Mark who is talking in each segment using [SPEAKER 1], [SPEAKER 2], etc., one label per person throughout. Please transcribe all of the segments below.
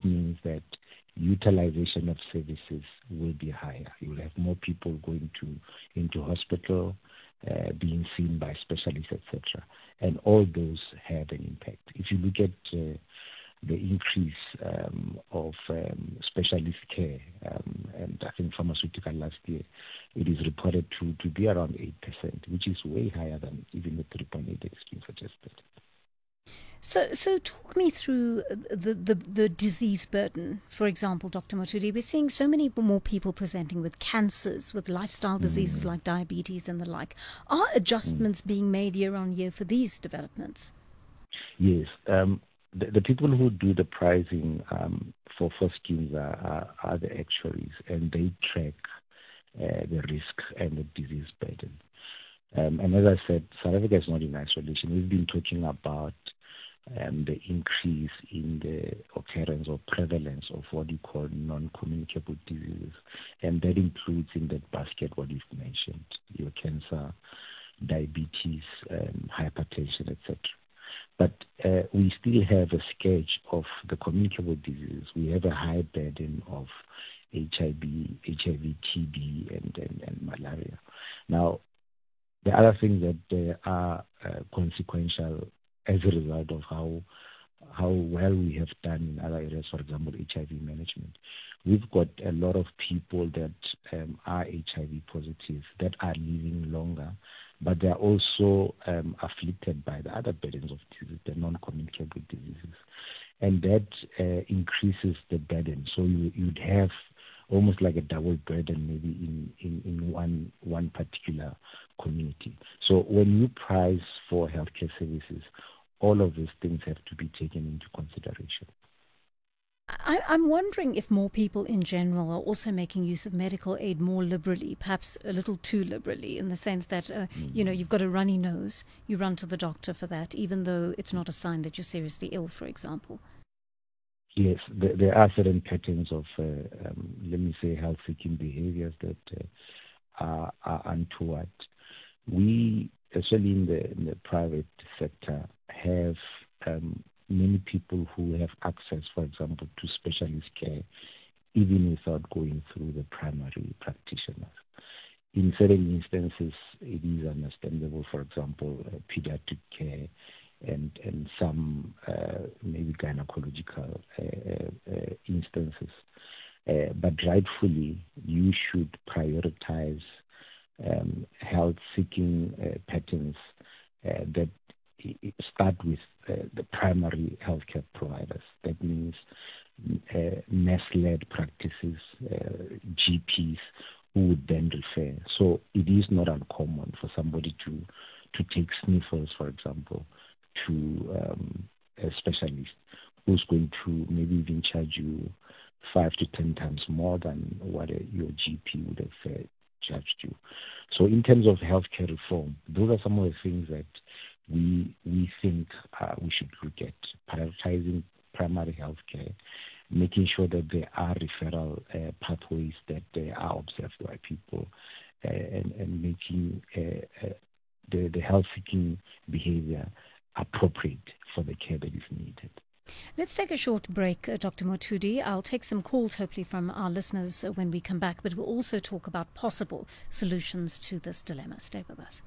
[SPEAKER 1] means that utilization of services will be higher. You will have more people going into hospital, being seen by specialists, etc. And all those have an impact. If you look at the increase of specialist care, and I think pharmaceutical last year, it is reported to be around 8%, which is way higher than even the 3.8 that is being suggested.
[SPEAKER 2] So talk me through the disease burden. For example, Dr. Mothuti, we're seeing so many more people presenting with cancers, with lifestyle diseases like diabetes and the like. Are adjustments being made year on year for these developments?
[SPEAKER 1] Yes. The people who do the pricing for schemes are the actuaries, and they track the risk and the disease burden. And as I said, South Africa is not in isolation. We've been talking about the increase in the occurrence or prevalence of what you call non-communicable diseases. And that includes in that basket what you've mentioned, your cancer, diabetes, hypertension, etc. But we still have a sketch of the communicable diseases. We have a high burden of HIV, TB, and malaria. Now, the other thing that they are consequential as a result of how well we have done in other areas, for example, HIV management. We've got a lot of people that are HIV positive that are living longer, but they are also afflicted by the other burdens of disease, the non-communicable diseases. And that increases the burden. So you'd have almost like a double burden maybe in one particular community. So when you price for healthcare services, all of these things have to be taken into consideration.
[SPEAKER 2] I'm wondering if more people in general are also making use of medical aid more liberally, perhaps a little too liberally, in the sense that, you've got a runny nose, you run to the doctor for that, even though it's not a sign that you're seriously ill, for example.
[SPEAKER 1] Yes, there are certain patterns of, health-seeking behaviors that are untoward. We, especially in the private sector, have many people who have access, for example, to specialist care, even without going through the primary practitioners. In certain instances, it is understandable, for example, pediatric care and some maybe gynecological instances. But rightfully, you should prioritize health-seeking patterns that start with the primary healthcare providers. That means nurse-led practices, GPs, who would then refer. So it is not uncommon for somebody to take sniffles, for example, to a specialist who's going to maybe even charge you 5 to 10 times more than what your GP would have charged you. So in terms of healthcare reform, those are some of the things that we think we should look at: prioritizing primary healthcare, making sure that there are referral pathways that they are observed by people, and making the health-seeking behavior appropriate for the care that is needed.
[SPEAKER 2] Let's take a short break, Dr. Mothuti. I'll take some calls, hopefully, from our listeners when we come back, but we'll also talk about possible solutions to this dilemma. Stay with us.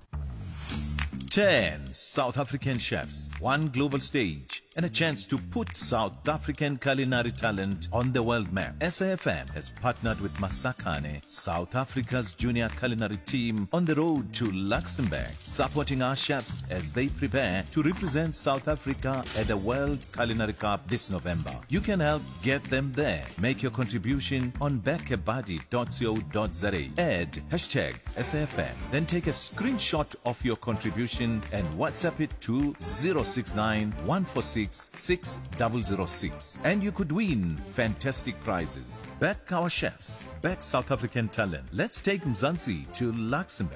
[SPEAKER 3] 10 South African chefs, one global stage, and a chance to put South African culinary talent on the world map. SAFM has partnered with Masakane, South Africa's junior culinary team, on the road to Luxembourg, supporting our chefs as they prepare to represent South Africa at the World Culinary Cup this November. You can help get them there. Make your contribution on bekebadi.co.za. Add hashtag SAFM. Then take a screenshot of your contribution and WhatsApp it to 069 146 6006, and you could win fantastic prizes. Back our chefs, back South African talent. Let's take Mzansi to Luxembourg.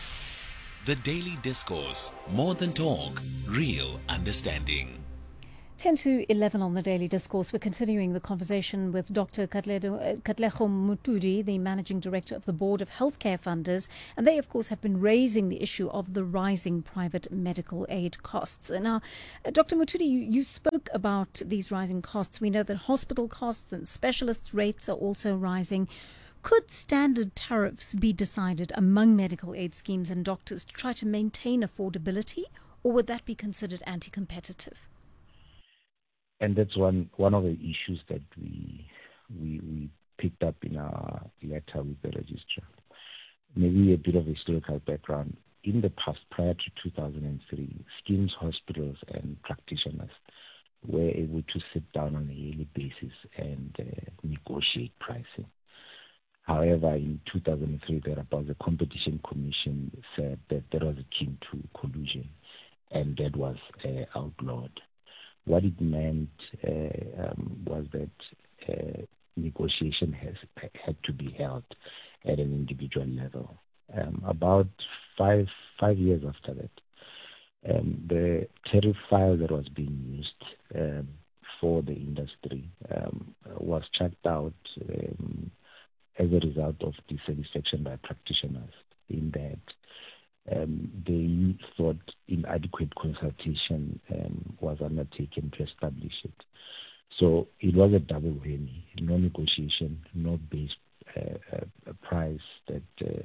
[SPEAKER 4] The Daily Discourse, more than talk, real understanding.
[SPEAKER 2] 10 to 11 on the Daily Discourse. We're continuing the conversation with Dr. Katlego Mutudi, the Managing Director of the Board of Healthcare Funders. And they, of course, have been raising the issue of the rising private medical aid costs. Now, Dr. Mutudi, you spoke about these rising costs. We know that hospital costs and specialists' rates are also rising. Could standard tariffs be decided among medical aid schemes and doctors to try to maintain affordability, or would that be considered anti-competitive?
[SPEAKER 1] And that's one of the issues that we picked up in our letter with the registrar. Maybe a bit of historical background. In the past, prior to 2003, schemes, hospitals, and practitioners were able to sit down on a yearly basis and negotiate pricing. However, in 2003, thereabouts, the Competition Commission said that there was akin to collusion, and that was outlawed. What it meant was that negotiation had to be held at an individual level. About five years after that, the tariff file that was being used for the industry was checked out as a result of dissatisfaction by practitioners, in that they thought inadequate consultation was undertaken to establish it. So it was a double whammy: no negotiation, no base price that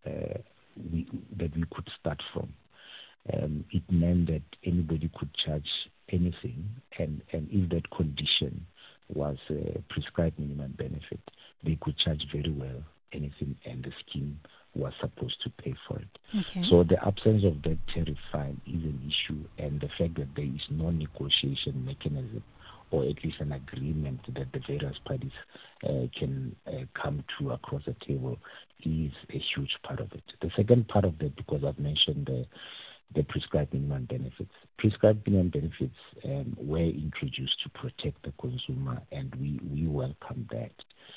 [SPEAKER 1] we could start from. It meant that anybody could charge anything, and if that condition was prescribed minimum benefit, they could charge very well anything, and the scheme was supposed to pay for it.
[SPEAKER 2] Okay.
[SPEAKER 1] So the absence of that tariff file is an issue, and the fact that there is no negotiation mechanism, or at least an agreement that the various parties can come to across the table, is a huge part of it. The second part of that, because I've mentioned the prescribed minimum benefits. Prescribed minimum benefits were introduced to protect the consumer, and we welcome that.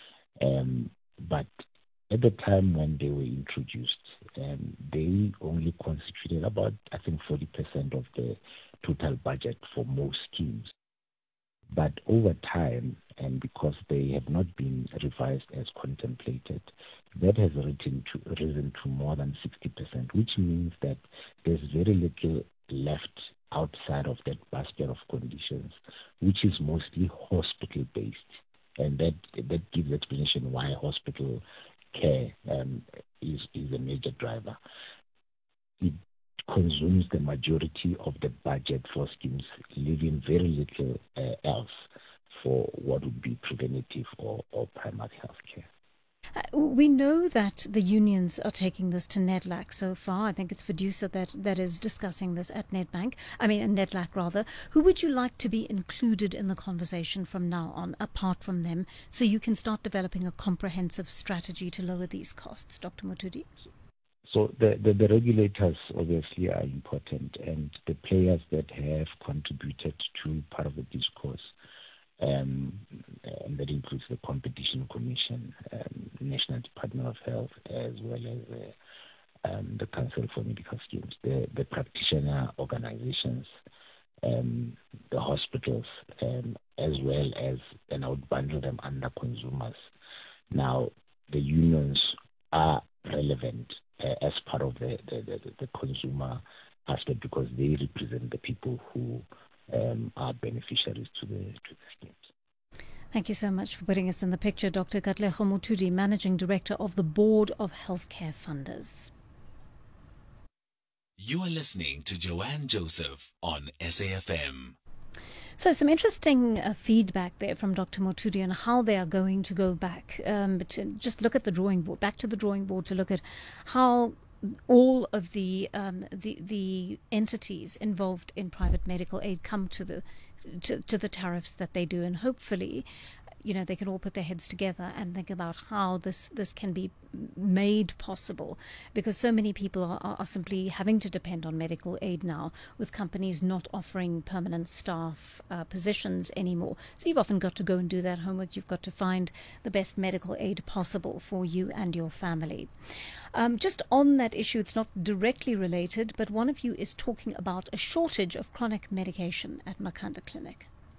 [SPEAKER 1] But at the time when they were introduced, they only constituted about, I think, 40% of the total budget for most schemes. But over time, and because they have not been revised as contemplated, that has risen to more than 60%, which means that there's very little left outside of that basket of conditions, which is mostly hospital-based. And that gives explanation why hospital care is a major driver. It consumes the majority of the budget for schemes, leaving very little else for what would be preventative or primary health care.
[SPEAKER 2] We know that the unions are taking this to NEDLAC so far. I think it's Fiducia that is discussing this at NEDLAC rather. Who would you like to be included in the conversation from now on, apart from them, so you can start developing a comprehensive strategy to lower these costs, Dr. Mutudi?
[SPEAKER 1] So the regulators obviously are important, and the players that have contributed to part of the discourse, and that includes the Competition Commission, National Department of Health, as well as the Council for Medical Schemes, the practitioner organizations, the hospitals, as well as, and I would bundle them under consumers. Now, the unions are relevant as part of the consumer aspect, because they represent the people who are beneficiaries to the schemes.
[SPEAKER 2] Thank you so much for putting us in the picture, Dr. Katlego Mutudi, Managing Director of the Board of Healthcare Funders.
[SPEAKER 3] You are listening to Joanne Joseph on SAFM.
[SPEAKER 2] So some interesting feedback there from Dr. Mutudi on how they are going to go back, to just look at the drawing board, back to the drawing board to look at how all of the entities involved in private medical aid come to the tariffs that they do, and hopefully, they can all put their heads together and think about how this can be made possible, because so many people are simply having to depend on medical aid now, with companies not offering permanent staff positions anymore. So you've often got to go and do that homework. You've got to find the best medical aid possible for you and your family. Just on that issue, it's not directly related, but one of you is talking about a shortage of chronic medication at Makhanda Clinic.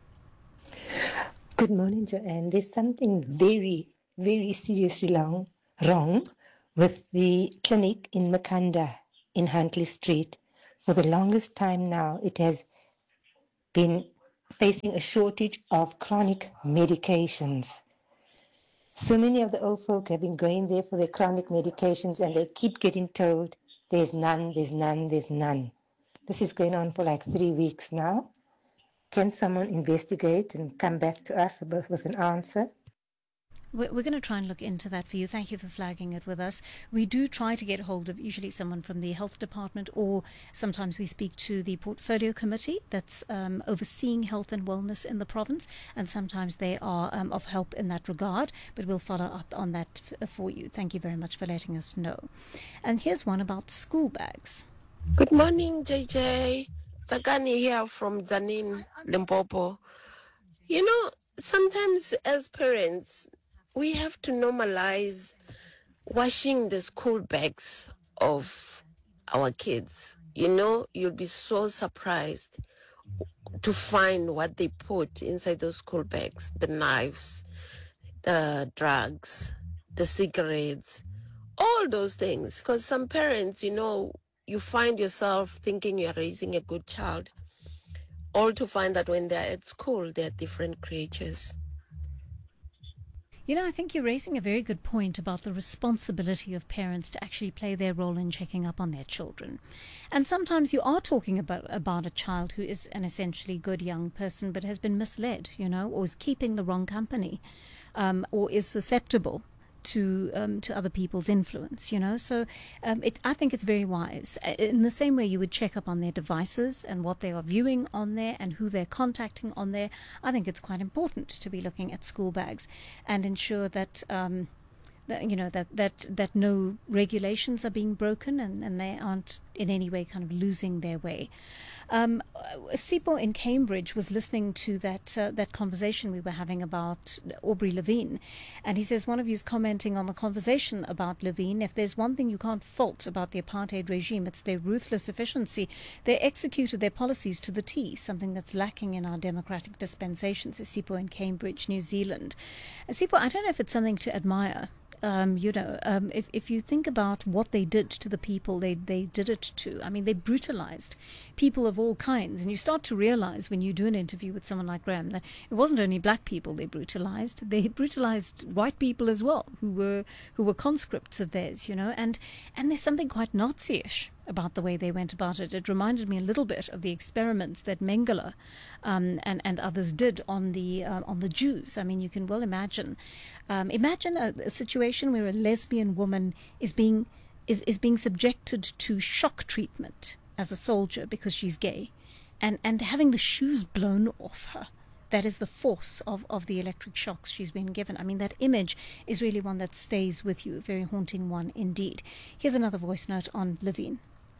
[SPEAKER 4] Good morning, Joanne. There's something very, very seriously wrong with the clinic in Makanda in Huntley Street. For the longest time now, it has been facing a shortage of chronic medications. So many of the old folk have been going there for their chronic medications and they keep getting told there's none, there's none, there's none. This is going on for like 3 weeks now. Can someone investigate and come back to us with an answer?
[SPEAKER 2] We're going to try and look into that for you. Thank you for flagging it with us. We do try to get hold of usually someone from the health department, or sometimes we speak to the portfolio committee that's overseeing health and wellness in the province, and sometimes they are of help in that regard, but we'll follow up on that for you. Thank you very much for letting us know. And here's one about school bags.
[SPEAKER 5] Good morning, JJ. Sakani here from Zanin, Limpopo. You know, sometimes as parents, we have to normalize washing the school bags of our kids. You know, you'll be so surprised to find what they put inside those school bags, the knives, the drugs, the cigarettes, all those things. Because some parents, you know, you find yourself thinking you're raising a good child, all to find that when they're at school, they're different creatures.
[SPEAKER 2] You know, I think you're raising a very good point about the responsibility of parents to actually play their role in checking up on their children. And sometimes you are talking about a child who is an essentially good young person but has been misled, you know, or is keeping the wrong company, or is susceptible to other people's influence, you know. So I think it's very wise. In the same way you would check up on their devices and what they are viewing on there and who they're contacting on there, I think it's quite important to be looking at school bags and ensure that that no regulations are being broken and they aren't in any way kind of losing their way. Sipo in Cambridge was listening to that conversation we were having about Aubrey Levine, and he says one of you is commenting on the conversation about Levine. If there's one thing you can't fault about the apartheid regime, it's their ruthless efficiency. They executed their policies to the T, something that's lacking in our democratic dispensation, says Sipo in Cambridge, New Zealand. Sipo, I don't know if it's something to admire. If you think about what they did to the people they did it to, I mean, they brutalized people of all kinds. And you start to realize when you do an interview with someone like Graham that it wasn't only black people they brutalized white people as well, who were conscripts of theirs, you know, and there's something quite Nazi-ish about the way they went about it. It reminded me a little bit of the experiments that Mengele and others did on the Jews. I mean, you can well imagine a situation where a lesbian woman is being subjected to shock treatment as a soldier because she's gay, and having the shoes blown off her. That is the force of the electric shocks she's been given. I mean, that image is really one that stays with you, a very haunting one indeed. Here's another voice note on Levine.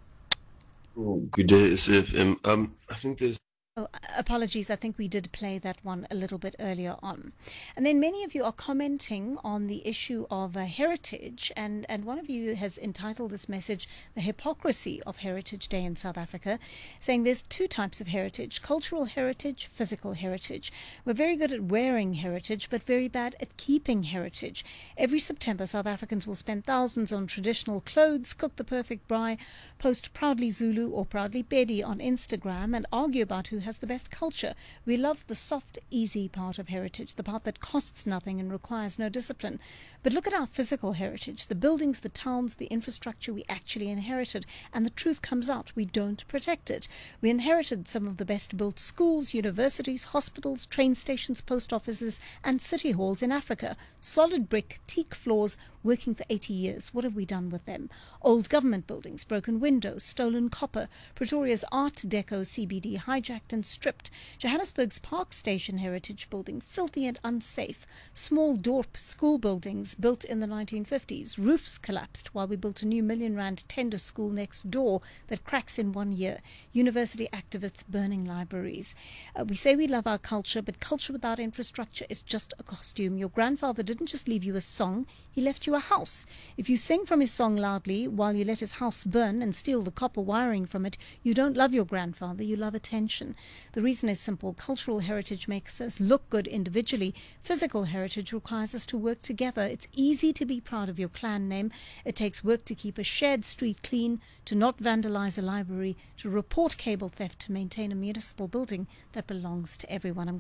[SPEAKER 6] Oh, good day, SFM. I think there's...
[SPEAKER 2] Oh, apologies. I think we did play that one a little bit earlier on. And then many of you are commenting on the issue of heritage. And one of you has entitled this message, "The Hypocrisy of Heritage Day in South Africa," saying there's two types of heritage: cultural heritage, physical heritage. We're very good at wearing heritage, but very bad at keeping heritage. Every September, South Africans will spend thousands on traditional clothes, cook the perfect braai, post proudly Zulu or proudly Pedi on Instagram, and argue about who has the best culture. We love the soft, easy part of heritage, the part that costs nothing and requires no discipline. But look at our physical heritage, the buildings, the towns, the infrastructure we actually inherited, and the truth comes out, we don't protect it. We inherited some of the best built schools, universities, hospitals, train stations, post offices, and city halls in Africa. Solid brick, teak floors, working for 80 years. What have we done with them? Old government buildings, broken windows, stolen copper, Pretoria's Art Deco CBD hijacked and stripped, Johannesburg's Park Station heritage building filthy and unsafe, small Dorp school buildings built in the 1950s, roofs collapsed while we built a new R1 million tender school next door that cracks in 1 year, university activists burning libraries. We say we love our culture, but culture without infrastructure is just a costume. Your grandfather didn't just leave you a song, he left you a house. If you sing from his song loudly while you let his house burn and steal the copper wiring from it, you don't love your grandfather, you love attention. The reason is simple. Cultural heritage makes us look good individually. Physical heritage requires us to work together. It's easy to be proud of your clan name. It takes work to keep a shared street clean, to not vandalize a library, to report cable theft, to maintain a municipal building that belongs to everyone.